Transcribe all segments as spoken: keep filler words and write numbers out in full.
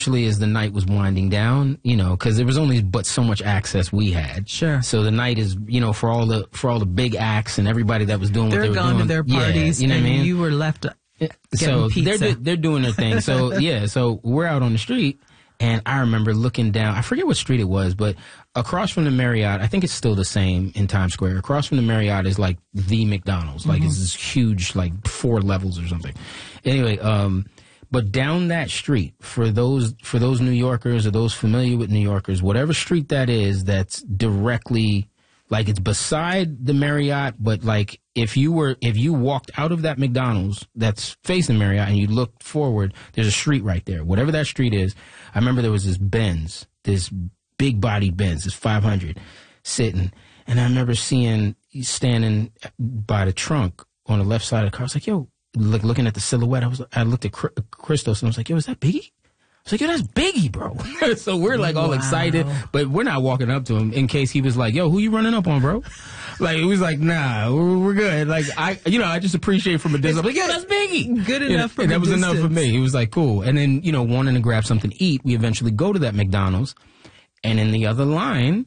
Actually, as the night was winding down, you know, because there was only but so much access we had. Sure. So the night is, you know, for all the for all the big acts and everybody that was doing they're what they were gone doing. to their parties, yeah, you know and what I mean? you were left getting so pizza. they're they're doing their thing. So yeah, so we're out on the street, and I remember looking down. I forget what street it was, but across from the Marriott, I think it's still the same in Times Square. Across from the Marriott is like the McDonald's, like mm-hmm. it's this huge, like four levels or something. Anyway, um. But down that street, for those for those New Yorkers or those familiar with New Yorkers, whatever street that is, that's directly, like it's beside the Marriott, but like if you were if you walked out of that McDonald's that's facing Marriott and you looked forward, there's a street right there. Whatever that street is, I remember there was this Benz, this big body Benz, this five hundred, sitting, and I remember seeing standing by the trunk on the left side of the car. I was like, yo. Like looking at the silhouette, I was I looked at Christos and I was like, "Yo, is that Biggie?" I was like, "Yo, that's Biggie, bro." So we're like all wow. excited, but we're not walking up to him in case he was like, "Yo, who you running up on, bro?" Like it was like, "Nah, we're, we're good." Like I, you know, I just appreciate from a distance. I'm like, "Yo, that's Biggie." Good enough for and that was distance. enough for me. He was like, "Cool." And then you know, wanting to grab something to eat, we eventually go to that McDonald's, and in the other line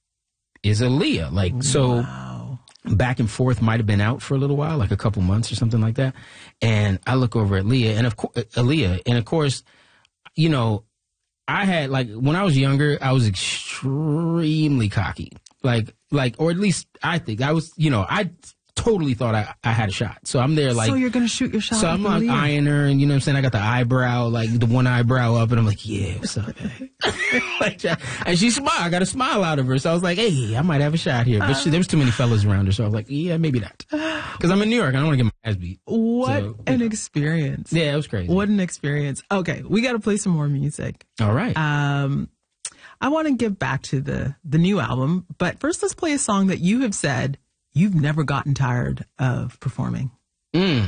is Aaliyah. Like wow. so. Back and Forth might have been out for a little while, like a couple months or something like that. And I look over at Leah, and of course, Aaliyah, and of course, you know, I had like when I was younger, I was extremely cocky, like, like, or at least I think I was, you know, I totally thought I, I had a shot. So I'm there like, so you're gonna shoot your shot. So I'm like eyeing her, and you know what I'm saying? I got the eyebrow, like the one eyebrow up, and I'm like, yeah, what's up, man? Like, and she smiled. I got a smile out of her, so I was like, hey, I might have a shot here. But she, there was too many fellas around her, so I was like, yeah, maybe not. Because I'm in New York, I don't want to get my ass beat. What so, an know. experience! Yeah, it was crazy. What an experience. Okay, we got to play some more music. All right. Um, I want to give back to the the new album, but first, let's play a song that you have said you've never gotten tired of performing. Mm.